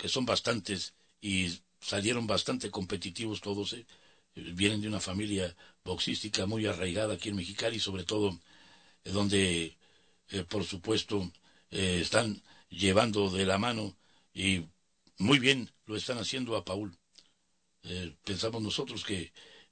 que son bastantes y salieron bastante competitivos todos, vienen de una familia boxística muy arraigada aquí en Mexicali, sobre todo donde, por supuesto, están llevando de la mano y muy bien lo están haciendo a Paul. Pensamos nosotros que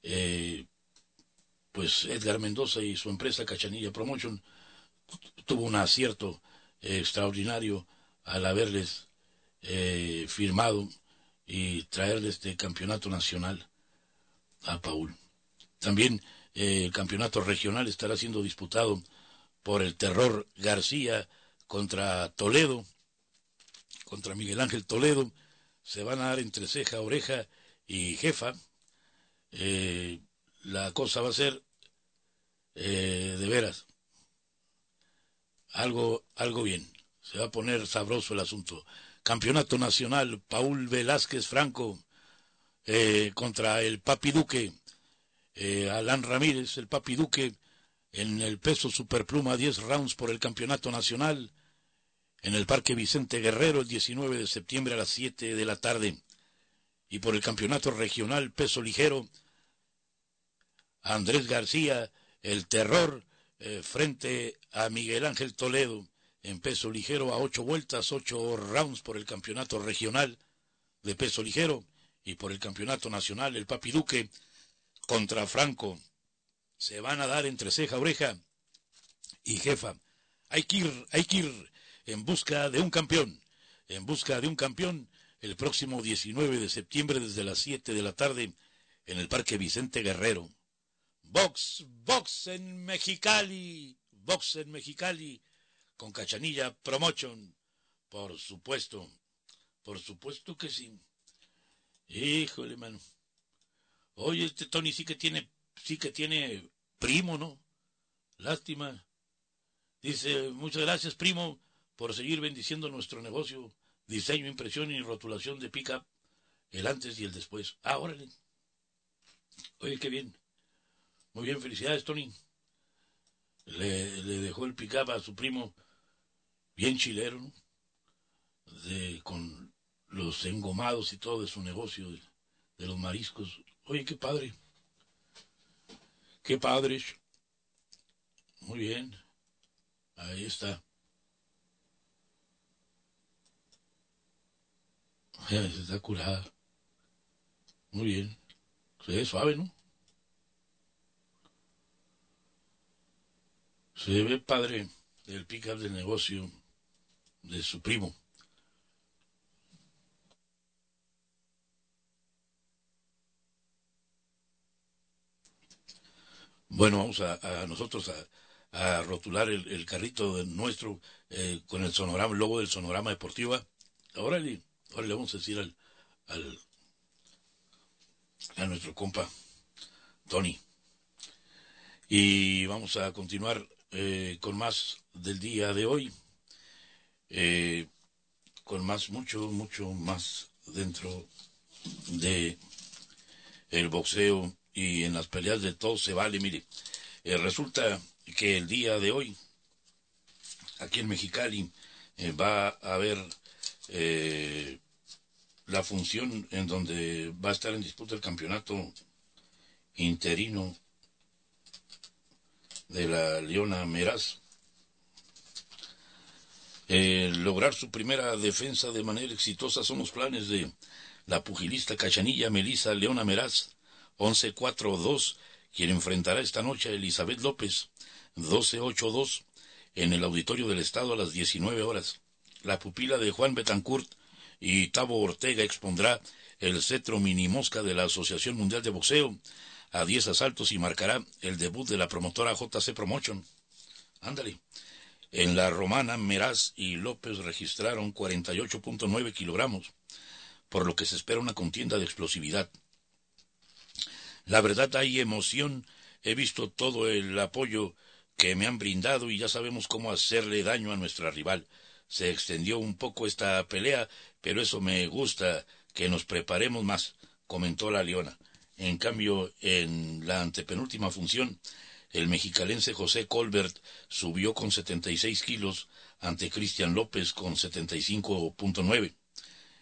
pues Edgar Mendoza y su empresa Cachanilla Promotion tuvo un acierto extraordinario al haberles firmado y traerles este campeonato nacional a Paul. También el campeonato regional estará siendo disputado por el Terror García contra Toledo, contra Miguel Ángel Toledo. Se van a dar entre ceja, oreja y jefa. La cosa va a ser de veras algo bien. Se va a poner sabroso el asunto. Campeonato nacional, Paul Velázquez Franco contra el Papi Duque, Alan Ramírez, el Papi Duque, en el peso superpluma, 10 rounds por el campeonato nacional, en el Parque Vicente Guerrero, el 19 de septiembre a las 7 de la tarde. Y por el campeonato regional, peso ligero, Andrés García, el Terror, frente a Miguel Ángel Toledo, en peso ligero a 8 vueltas, 8 rounds por el campeonato regional de peso ligero, y por el campeonato nacional, el Papi Duque contra Franco. Se van a dar entre ceja, oreja y jefa. Hay que ir en busca de un campeón, el próximo 19 de septiembre desde las 7 de la tarde en el Parque Vicente Guerrero. Box en Mexicali, con Cachanilla Promotion, por supuesto que sí. Híjole, mano. Oye, este Tony sí que tiene primo, ¿no? Lástima. Dice, muchas gracias, primo, por seguir bendiciendo nuestro negocio, diseño, impresión y rotulación de pick-up, el antes y el después. Órale. Oye, qué bien. Muy bien, felicidades, Tony. Le dejó el pick-up a su primo, bien chilero, ¿no? Con los engomados y todo de su negocio, de los mariscos. Oye, qué padre. Qué padre. Muy bien. Ahí está. Se está curada. Muy bien. Se ve suave, ¿no? Se ve padre el pick-up del negocio de su primo. Bueno, vamos a nosotros a rotular el carrito de nuestro con el sonograma, el logo del Sonograma Deportiva. Ahora le vamos a decir a nuestro compa Tony. Y vamos a continuar con más del día de hoy, con más, mucho más dentro de el boxeo y en las peleas de todo se vale. Mire, resulta que el día de hoy, aquí en Mexicali, va a haber la función en donde va a estar en disputa el campeonato interino de la Leona Meraz. Lograr su primera defensa de manera exitosa son los planes de la pugilista Cachanilla Melissa Leona Meraz, 11-4-2, quien enfrentará esta noche a Elizabeth López, 12-8-2, en el Auditorio del Estado a las 19 horas. La pupila de Juan Betancourt y Tavo Ortega expondrá el cetro mini mosca de la Asociación Mundial de Boxeo a 10 asaltos y marcará el debut de la promotora JC Promotion. Ándale. En la romana, Meraz y López registraron 48.9 kilogramos, por lo que se espera una contienda de explosividad. La verdad, hay emoción, he visto todo el apoyo que me han brindado y ya sabemos cómo hacerle daño a nuestra rival. Se extendió un poco esta pelea, pero eso me gusta, que nos preparemos más, comentó la Leona. En cambio, en la antepenúltima función, el mexicalense José Colbert subió con 76 kilos ante Cristian López con 75.9.